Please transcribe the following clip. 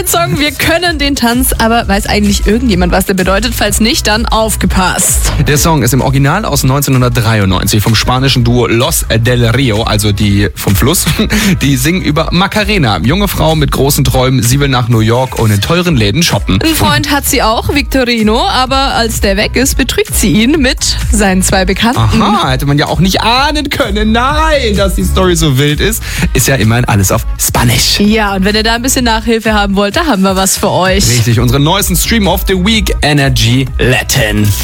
Song Wir können den Tanz, aber weiß eigentlich irgendjemand, was der bedeutet? Falls nicht, dann aufgepasst. Der Song ist im Original aus 1993 vom spanischen Duo Los del Rio, also die vom Fluss. Die singen über Macarena, junge Frau mit großen Träumen, sie will nach New York und in teuren Läden shoppen. Ein Freund hat sie auch, Victorino, aber als der weg ist, betrügt sie ihn mit seinen 2 Bekannten. Aha, hätte man ja auch nicht ahnen können. Nein, dass die Story so wild ist. Ist ja immerhin alles auf Spanisch. Ja, und wenn ihr da ein bisschen Nachhilfe haben wollt, da haben wir was für euch. Richtig, unseren neuesten Stream of the Week, Energy Latin.